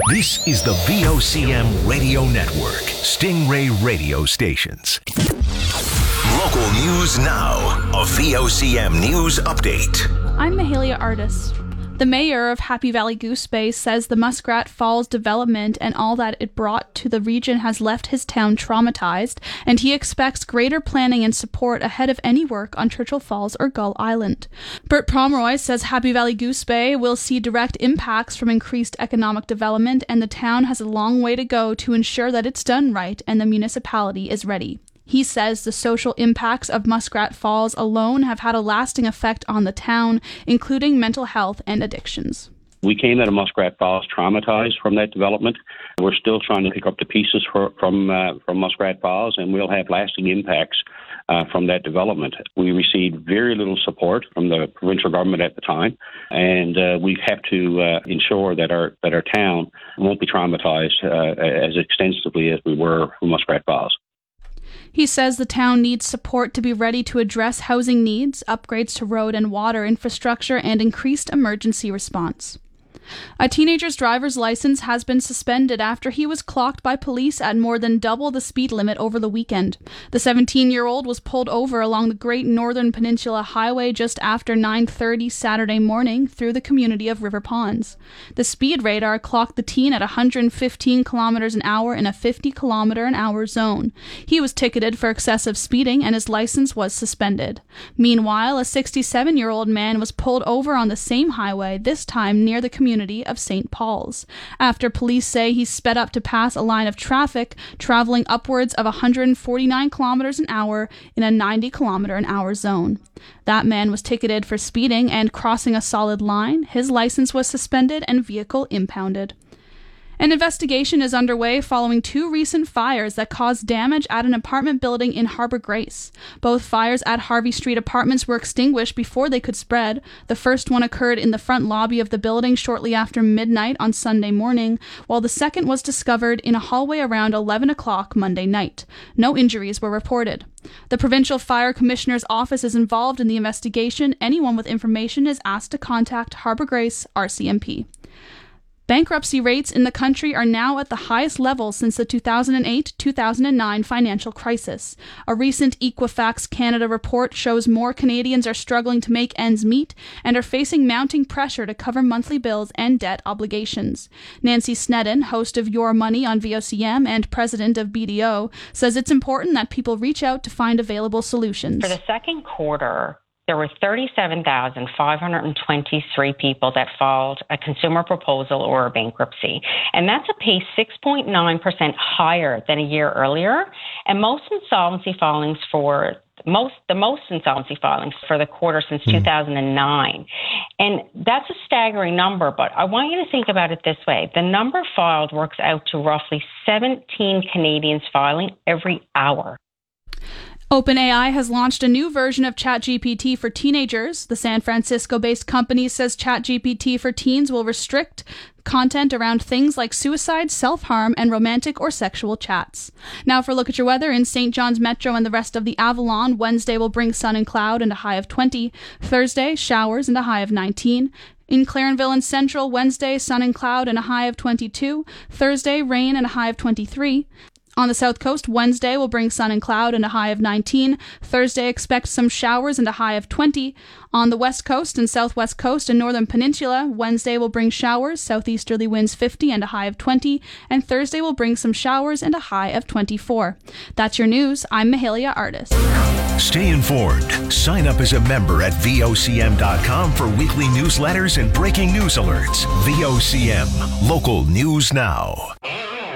This is the VOCM Radio Network, Stingray radio stations. Local news now, a VOCM news update. I'm Mahalia Artis. The mayor of Happy Valley Goose Bay says the Muskrat Falls development and all that it brought to the region has left his town traumatized, and he expects greater planning and support ahead of any work on Churchill Falls or Gull Island. Bert Pomeroy says Happy Valley Goose Bay will see direct impacts from increased economic development, and the town has a long way to go to ensure that it's done right and the municipality is ready. He says the social impacts of Muskrat Falls alone have had a lasting effect on the town, including mental health and addictions. We came out of Muskrat Falls traumatized from that development. We're still trying to pick up the pieces from Muskrat Falls, and we'll have lasting impacts from that development. We received very little support from the provincial government at the time, and we have to ensure that our town won't be traumatized as extensively as we were from Muskrat Falls. He says the town needs support to be ready to address housing needs, upgrades to road and water infrastructure, and increased emergency response. A teenager's driver's license has been suspended after he was clocked by police at more than double the speed limit over the weekend. The 17-year-old was pulled over along the Great Northern Peninsula Highway just after 9:30 Saturday morning through the community of River Ponds. The speed radar clocked the teen at 115 kilometers an hour in a 50 kilometer an hour zone. He was ticketed for excessive speeding and his license was suspended. Meanwhile, a 67-year-old man was pulled over on the same highway, this time near the community of St. Paul's, after police say he sped up to pass a line of traffic traveling upwards of 149 kilometers an hour in a 90 kilometer an hour zone. That man was ticketed for speeding and crossing a solid line. His license was suspended and vehicle impounded. An investigation is underway following two recent fires that caused damage at an apartment building in Harbour Grace. Both fires at Harvey Street Apartments were extinguished before they could spread. The first one occurred in the front lobby of the building shortly after midnight on Sunday morning, while the second was discovered in a hallway around 11 o'clock Monday night. No injuries were reported. The Provincial Fire Commissioner's office is involved in the investigation. Anyone with information is asked to contact Harbour Grace RCMP. Bankruptcy rates in the country are now at the highest level since the 2008-2009 financial crisis. A recent Equifax Canada report shows more Canadians are struggling to make ends meet and are facing mounting pressure to cover monthly bills and debt obligations. Nancy Snedden, host of Your Money on VOCM and president of BDO, says it's important that people reach out to find available solutions. For the second quarter, there were 37,523 people that filed a consumer proposal or a bankruptcy. And that's a pace 6.9% higher than a year earlier. And most insolvency filings for the most insolvency filings for the quarter since 2009. And that's a staggering number, but I want you to think about it this way. The number filed works out to roughly 17 Canadians filing every hour. OpenAI has launched a new version of ChatGPT for teenagers. The San Francisco-based company says ChatGPT for teens will restrict content around things like suicide, self-harm, and romantic or sexual chats. Now for a look at your weather. In St. John's Metro and the rest of the Avalon, Wednesday will bring sun and cloud and a high of 20. Thursday, showers and a high of 19. In Clarenville and Central, Wednesday, sun and cloud and a high of 22. Thursday, rain and a high of 23. On the South Coast, Wednesday will bring sun and cloud and a high of 19. Thursday, expect some showers and a high of 20. On the West Coast and Southwest Coast and Northern Peninsula, Wednesday will bring showers, southeasterly winds 50 and a high of 20. And Thursday will bring some showers and a high of 24. That's your news. I'm Mahalia Artis. Stay informed. Sign up as a member at VOCM.com for weekly newsletters and breaking news alerts. VOCM, local news now.